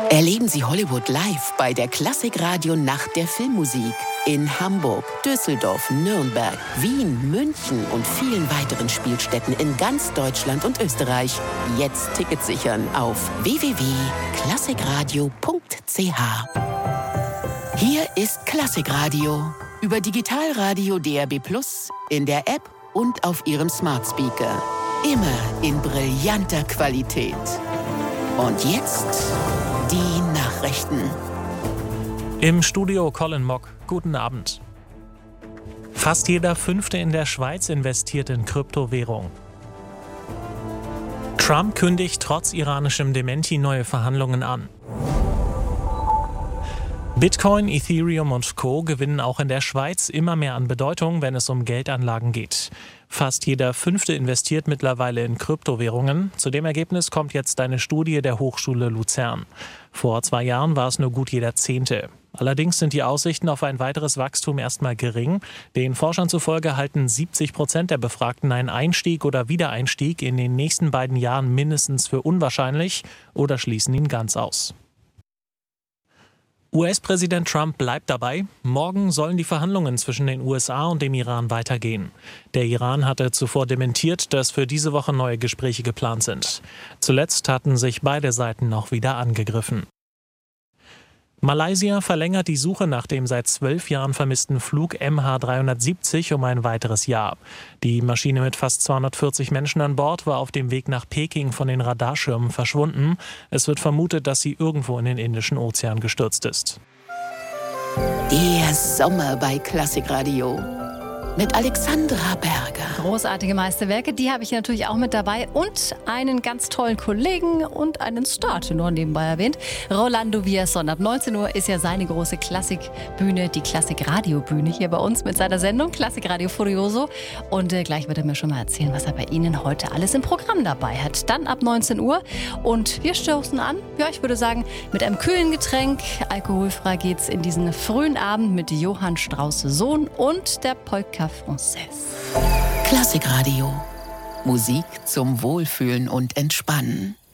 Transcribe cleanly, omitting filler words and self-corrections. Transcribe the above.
Erleben Sie Hollywood live bei der Klassikradio Nacht der Filmmusik in Hamburg, Düsseldorf, Nürnberg, Wien, München und vielen weiteren Spielstätten in ganz Deutschland und Österreich. Jetzt Tickets sichern auf www.klassikradio.ch. Hier ist Klassikradio über Digitalradio DAB+, in der App und auf Ihrem Smart Speaker. Immer in brillanter Qualität. Und jetzt die Nachrichten. Im Studio Colin Mock. Guten Abend. Fast jeder Fünfte in der Schweiz investiert in Kryptowährung. Trump kündigt trotz iranischem Dementi neue Verhandlungen an. Bitcoin, Ethereum und Co. gewinnen auch in der Schweiz immer mehr an Bedeutung, wenn es um Geldanlagen geht. Fast jeder Fünfte investiert mittlerweile in Kryptowährungen. Zu dem Ergebnis kommt jetzt eine Studie der Hochschule Luzern. Vor 2 Jahren war es nur gut jeder Zehnte. Allerdings sind die Aussichten auf ein weiteres Wachstum erstmal gering. Den Forschern zufolge halten 70% der Befragten einen Einstieg oder Wiedereinstieg in den nächsten 2 Jahren mindestens für unwahrscheinlich oder schließen ihn ganz aus. US-Präsident Trump bleibt dabei. Morgen sollen die Verhandlungen zwischen den USA und dem Iran weitergehen. Der Iran hatte zuvor dementiert, dass für diese Woche neue Gespräche geplant sind. Zuletzt hatten sich beide Seiten auch wieder angegriffen. Malaysia verlängert die Suche nach dem seit 12 Jahren vermissten Flug MH370 um ein weiteres Jahr. Die Maschine mit fast 240 Menschen an Bord war auf dem Weg nach Peking von den Radarschirmen verschwunden. Es wird vermutet, dass sie irgendwo in den Indischen Ozean gestürzt ist. Der Sommer bei Klassikradio mit Alexandra Berger. Großartige Meisterwerke, die habe ich natürlich auch mit dabei. Und einen ganz tollen Kollegen und einen Star-Tenor nebenbei erwähnt. Rolando Villazón. Ab 19 Uhr ist ja seine große Klassikbühne, die Klassikradiobühne hier bei uns mit seiner Sendung Klassikradio Furioso. Und gleich wird er mir schon mal erzählen, was er bei Ihnen heute alles im Programm dabei hat. Dann ab 19 Uhr. Und wir stoßen an, ja, ich würde sagen, mit einem kühlen Getränk. Alkoholfrei geht's in diesen frühen Abend mit Johann Strauss Sohn und der Polka Française. Klassikradio. Musik zum Wohlfühlen und Entspannen.